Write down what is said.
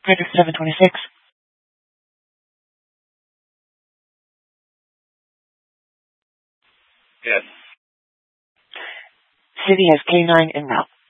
Frederick 726. Yes. City has K9 en route.